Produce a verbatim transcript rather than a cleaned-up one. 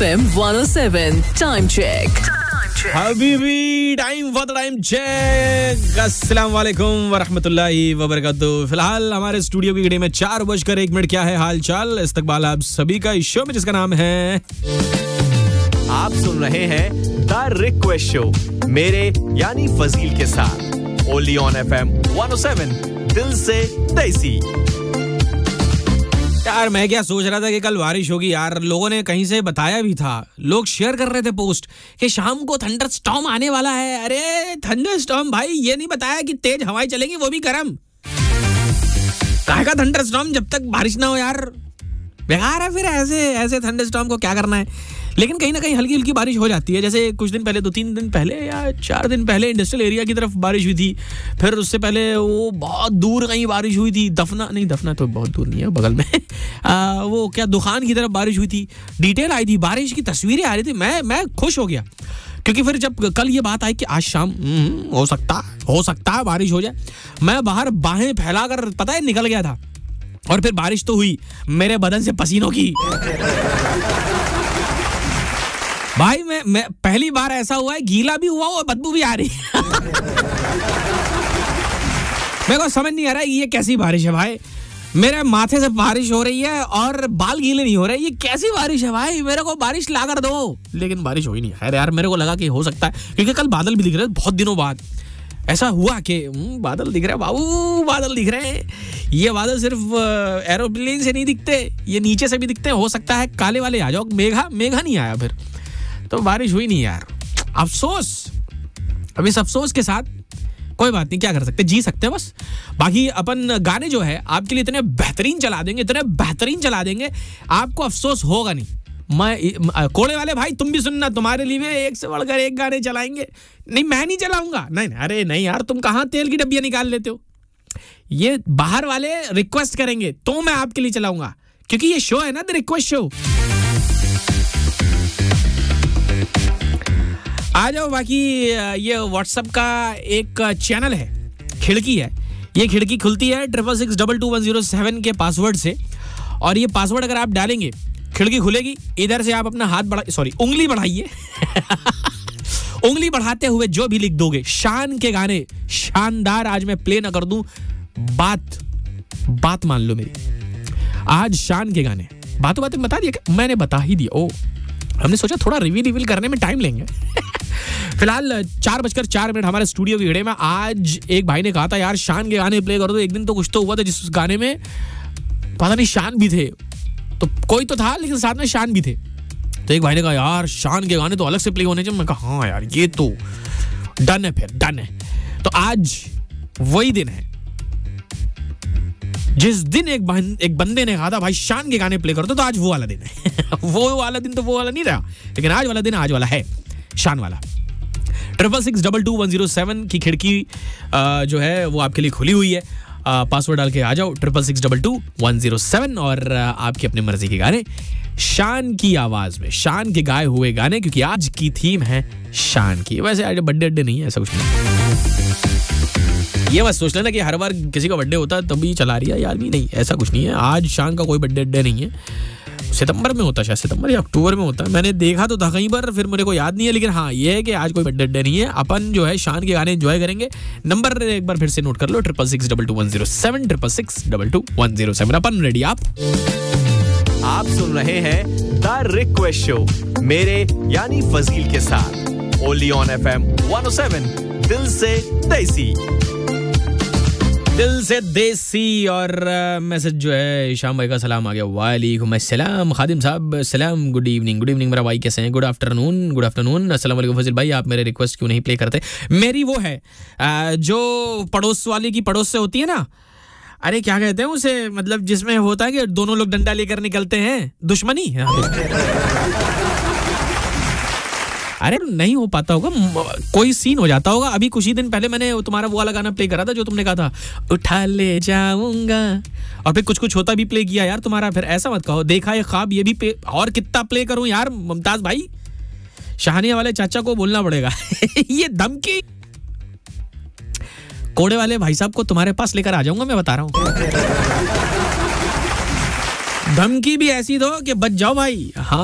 M one oh seven time check. Habibi time for the time check. अस्सलाम वालेकुम व रहमतुल्लाहि व बरकातुहू। फिलहाल हमारे स्टूडियो की घड़ी में चार बजकर एक मिनट। क्या है हाल चाल? इस्तकबाल आप सभी का इस शो में जिसका नाम है, आप सुन रहे हैं द रिक्वेस्ट शो मेरे यानी फजील के साथ only on F M one oh seven दिल से देसी। यार मैं क्या सोच रहा था कि कल बारिश होगी यार। लोगों ने कहीं से बताया भी था, लोग शेयर कर रहे थे पोस्ट कि शाम को थंडर स्टॉर्म आने वाला है। अरे थंडर स्टॉर्म भाई, ये नहीं बताया कि तेज हवाएं चलेंगी, वो भी गर्म। काहे का थंडर स्टॉर्म जब तक बारिश ना हो यार, बेकार है। फिर ऐसे ऐसे थंडर स्टॉर्म को क्या करना है। लेकिन कहीं ना कहीं हल्की हल्की बारिश हो जाती है। जैसे कुछ दिन पहले, दो तीन दिन पहले या चार दिन पहले इंडस्ट्रियल एरिया की तरफ बारिश हुई थी। फिर उससे पहले वो बहुत दूर कहीं बारिश हुई थी, दफना नहीं, दफना तो बहुत दूर नहीं है, बगल में आ, वो क्या दुकान की तरफ बारिश हुई थी। डिटेल आई थी, बारिश की तस्वीरें आ रही थी। मैं मैं खुश हो गया क्योंकि फिर जब कल ये बात आई कि आज शाम हो सकता हो सकता है बारिश हो जाए, मैं बाहर बाहें फैलाकर पता है निकल गया था। और फिर बारिश तो हुई, मेरे बदन से पसीनों की भाई मैं मैं पहली बार ऐसा हुआ है, गीला भी हुआ और बदबू भी आ रही मेरे को समझ नहीं आ रहा है ये कैसी बारिश है भाई। मेरे माथे से बारिश हो रही है और बाल गीले नहीं हो रहे। ये कैसी बारिश है भाई? मेरे को बारिश ला कर दो। लेकिन बारिश हुई नहीं। खैर यार, मेरे को लगा कि हो सकता है क्योंकि कल बादल भी दिख रहे थे बहुत दिनों बाद। ऐसा हुआ कि बादल दिख रहे हैं बाबू, बादल दिख रहे हैं। ये बादल सिर्फ एरोप्लेन से नहीं दिखते, ये नीचे से भी दिखते हैं। हो सकता है काले वाले आ जाओ। मेघा मेघा नहीं आया, फिर तो बारिश हुई नहीं यार। अफसोस। अब इस अफसोस के साथ कोई बात नहीं, क्या कर सकते, जी सकते हैं बस। बाकी अपन गाने जो है आपके लिए इतने बेहतरीन चला देंगे, इतने बेहतरीन चला देंगे, आपको अफसोस होगा नहीं। मैं कोड़े वाले भाई, तुम भी सुनना, तुम्हारे लिए एक से बढ़कर एक गाने चलाएंगे। नहीं मैं नहीं चलाऊंगा, नहीं अरे नहीं यार, तुम कहां तेल की डब्बियां निकाल लेते हो। ये बाहर वाले रिक्वेस्ट करेंगे तो मैं आपके लिए चलाऊंगा, क्योंकि ये शो है ना द रिक्वेस्ट शो। आ जाओ। बाकी ये व्हाट्सएप का एक चैनल है, खिड़की है। ये खिड़की खुलती है triple six double two one zero seven के पासवर्ड से। और ये पासवर्ड अगर आप डालेंगे, खिड़की खुलेगी। इधर से आप अपना हाथ बढ़ा सॉरी उंगली बढ़ाइए उंगली बढ़ाते हुए जो भी लिख दोगे, शान के गाने, शानदार। आज मैं प्ले ना कर दूं, बात बात मान लो मेरी। आज शान के गाने, बातों बातें बता दिया, मैंने बता ही दिया। ओ, हमने सोचा थोड़ा रिवील रिवील करने में टाइम लेंगे फिलहाल चार बजकर चार मिनट हमारे स्टूडियो की घड़ी में। आज एक भाई ने कहा था यार शान के गाने प्ले कर दो। एक दिन तो कुछ तो हुआ था जिस गाने में पता नहीं शान भी थे, तो कोई तो था लेकिन साथ में शान भी थे। तो एक भाई ने कहा यार शान के गाने तो अलग से प्ले होने चाहिए। मैं कहा हाँ यार, ये तो डन है, फिर डन है। तो आज वही दिन है जिस दिन एक बन, एक बंदे ने कहा था भाई शान के गाने प्ले कर दो, तो आज वो वाला दिन है वो वाला दिन तो वो वाला नहीं रहा, लेकिन आज वाला दिन आज वाला है, शान वाला। Triple six double two one zero seven की खिड़की जो है वो आपके लिए खुली हुई है। पासवर्ड डाल के आ जाओ triple six double two one zero seven और आपकी अपनी मर्जी के गाने शान की आवाज में, शान के गाए हुए गाने, क्योंकि आज की थीम है शान की। वैसे आज बर्थडे अड्डे नहीं है, ऐसा कुछ नहीं। ये बस सोच लेना कि हर बार किसी का बर्थडे होता है तभी चला रही है ये आदमी, नहीं ऐसा कुछ नहीं है। आज शान का कोई बर्थडे अड्डे नहीं है। सितंबर में होता है, शायद सितंबर या अक्टूबर में होता है, मैंने देखा तो था कहीं पर, फिर मेरे को याद नहीं है। लेकिन हाँ ये है कि आज कोई बर्थडे नहीं है। अपन जो है शान के गाने एंजॉय करेंगे। नंबर एक बार फिर से नोट कर लो, triple six double two one zero seven triple six double two one zero seven. अपन रेडी? आप आप सुन रहे हैं द रिक्वेस्ट शो मेरे यानी फजील के साथ only on F M one oh seven दिल से देसी। दिल से देसी। और मैसेज जो है शाम भाई का सलाम आ गया। वालेकुम अस्सलाम खादिम साहब, सलाम, गुड इवनिंग। गुड इवनिंग मेरा भाई, कैसे हैं? Good afternoon, good afternoon. अस्सलाम वालेकुम फजील भाई, आप मेरे रिक्वेस्ट क्यों नहीं प्ले करते? मेरी वो है जो पड़ोस वाली की पड़ोस से होती है ना, अरे क्या कहते हैं उसे, मतलब जिसमें होता है कि दोनों लोग डंडा लेकर निकलते हैं, दुश्मनी। अरे नहीं हो पाता होगा, कोई सीन हो जाता होगा। अभी कुछ ही दिन पहले मैंने तुम्हारा वो वाला गाना प्ले करा था जो तुमने कहा था, उठा ले जाऊंगा, और फिर कुछ कुछ होता भी प्ले किया यार तुम्हारा। फिर ऐसा मत कहो, देखा ये ख्वाब, ये भी प्ले, और कितना प्ले करूं यार मुमताज भाई। शाहनिया वाले चाचा को बोलना पड़ेगा ये धमकी कोड़े वाले भाई साहब को तुम्हारे पास लेकर आ जाऊंगा, मैं बता रहा हूं। धमकी भी ऐसी दो कि बच जाओ भाई। हाँ